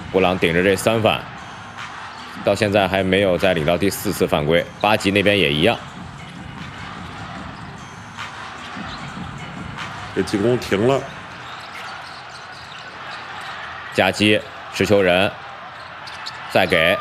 布朗顶着这3犯，到现在还没有再领到第4次犯规。巴吉那边也一样。 这进攻停了， 夹击持球人，再给。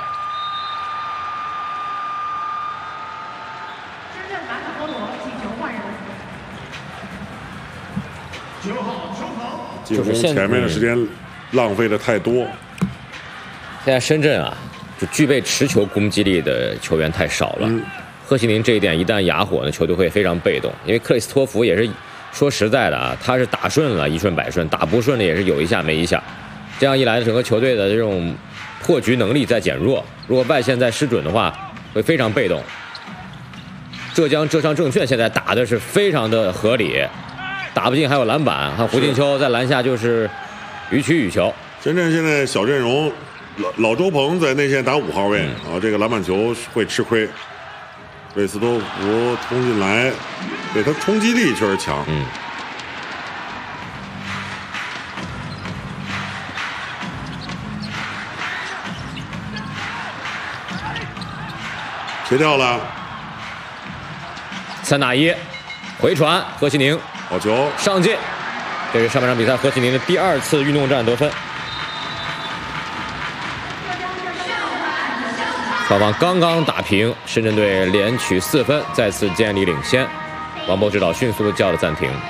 进攻前面的时间浪费的太多。 现在深圳啊，就具备持球攻击力的球员太少了。贺西宁这一点一旦哑火呢，球队会非常被动。因为克里斯托弗也是说实在的啊，他是打顺了一顺百顺，打不顺的也是有一下没一下。这样一来，整个球队的这种破局能力在减弱。如果外线再失准的话，会非常被动。浙江浙商证券现在打的是非常的合理。 打不进还有篮板，看胡金秋在篮下就是予取予求。 深圳现在小阵容，老周鹏在内线打5号位啊，这个篮板球会吃亏。贝斯托弗冲进来，对他冲击力确实强。切掉了 3打1，回传何西宁。 好球， 上进，这是上半场比赛何西宁的第2次运动战得分。双方刚刚打平，深圳队连取4分，再次建立领先。王波指导迅速叫了暂停。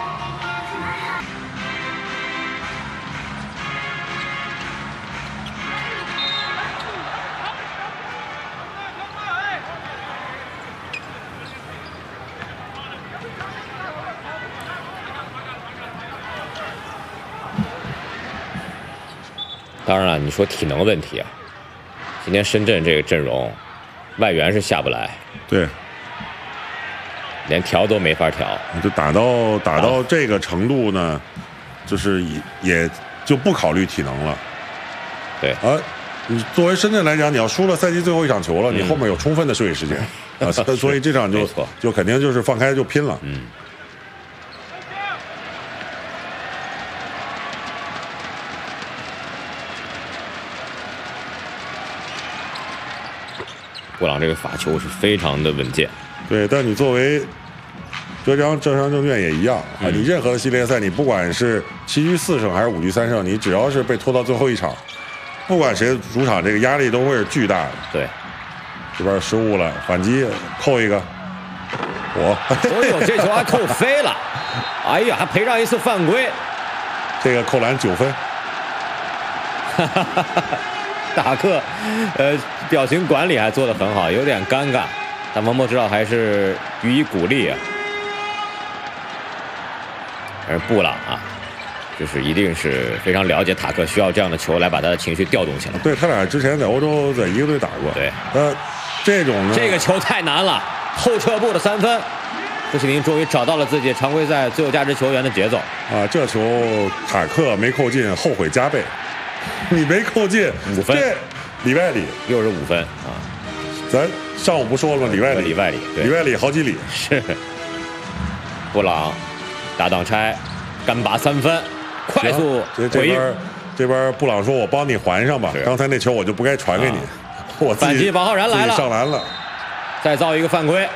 当然了，你说体能问题啊，今天深圳这个阵容，外援是下不来， 对， 连调都没法调。 你就打到这个程度呢，就是也就不考虑体能了。 对， 你作为深圳来讲，你要输了赛季最后一场球了，你后面有充分的睡时间啊，所以这场就肯定就是放开就拼了。 布朗这个罚球是非常的稳健， 对，但你作为浙江浙商证券也一样啊，你任何的系列赛，你不管是7局4胜还是5局3胜，你只要是被拖到最后一场，不管谁主场，这个压力都会是巨大的。 对， 这边失误了，反击扣一个， 哎呦，这球还扣飞了，哎呀，还赔上一次犯规， 这个扣篮9分。 塔克，表情管理还做得很好，有点尴尬，但王波指导还是予以鼓励啊。而布朗啊，就是一定是非常了解塔克需要这样的球来把他的情绪调动起来。 对他俩之前在欧洲在一个队打过。 对， 这种呢， 这个球太难了，后撤步的3分，贺西宁终于找到了自己常规赛最有价值球员的节奏啊！这球塔克没扣进，后悔加倍。你没扣进 5分， 这里外里又是5分啊！ 咱上午不说了吗？里外里， 里外里， 里外里好几里。 是。布朗打挡拆，干拔3分，快速回应。 这边布朗说：“我帮你还上吧，刚才那球我就不该传给你。我反击，王浩然来了， 上篮了， 再造一个犯规。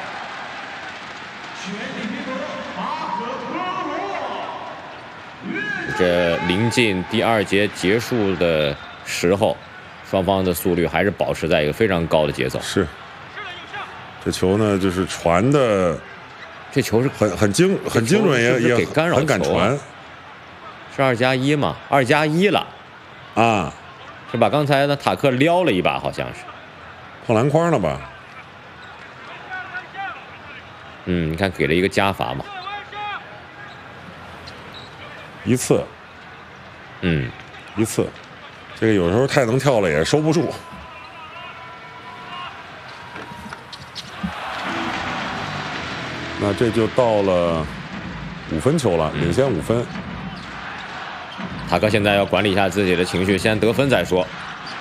这临近第2节结束的时候，双方的速率还是保持在一个非常高的节奏。 是，这球呢就是传的， 这球是很精准，也给干扰很敢传。 是2+1嘛？2+1了， 啊， 是吧？刚才呢塔克撩了一把，好像是碰篮筐了吧？ 你看给了一个加罚嘛。 一次，一次，这个有时候太能跳了也收不住。那这就到了5分球了，领先5分。 塔克现在要管理一下自己的情绪，先得分再说。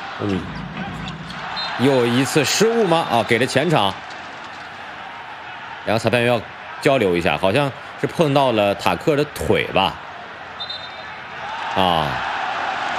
又一次失误吗？啊，给了前场。两个裁判员要交流一下，好像是碰到了塔克的腿吧？啊，